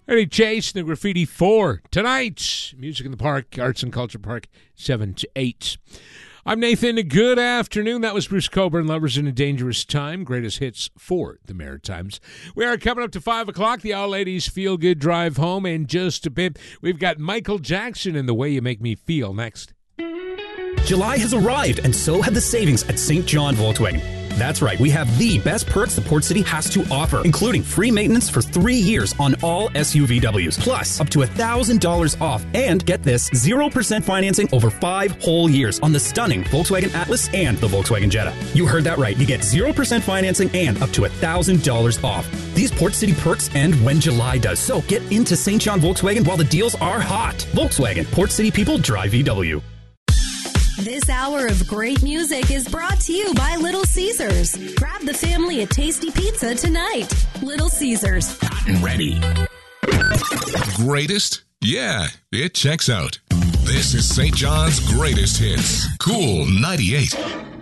Eddie Chase and the Graffiti 4 tonight. Music in the Park, Arts and Culture Park, 7 to 8. I'm Nathan. Good afternoon. That was Bruce Coburn, Lovers in a Dangerous Time. Greatest hits for the Maritimes. We are coming up to 5 o'clock. The All Ladies Feel Good Drive Home. In just a bit, we've got Michael Jackson and The Way You Make Me Feel next. July has arrived, and so have the savings at St. John Volkswagen. That's right, we have the best perks the Port City has to offer, including free maintenance for 3 years on all SUVWs, plus up to $1,000 off, and get this, 0% financing over 5 whole years on the stunning Volkswagen Atlas and the Volkswagen Jetta. You heard that right, you get 0% financing and up to $1,000 off. These Port City perks end when July does, so get into St. John Volkswagen while the deals are hot. Volkswagen, Port City people drive VW. This hour of great music is brought to you by Little Caesars. Grab the family a tasty pizza tonight. Little Caesars. Hot and ready. Greatest? Yeah, it checks out. This is St. John's Greatest Hits. Cool 98.